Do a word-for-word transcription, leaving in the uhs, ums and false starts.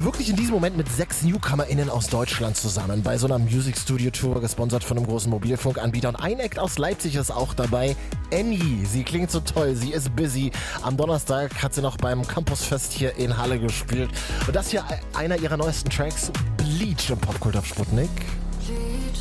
wirklich in diesem Moment mit sechs NewcomerInnen aus Deutschland zusammen bei so einer Music Studio Tour, gesponsert von einem großen Mobilfunkanbieter. Und ein Act aus Leipzig ist auch dabei, Annie. Sie klingt so toll, sie ist busy. Am Donnerstag hat sie noch beim Campusfest hier in Halle gespielt. Und das hier einer ihrer neuesten Tracks, Bleach im Popkult auf Sputnik.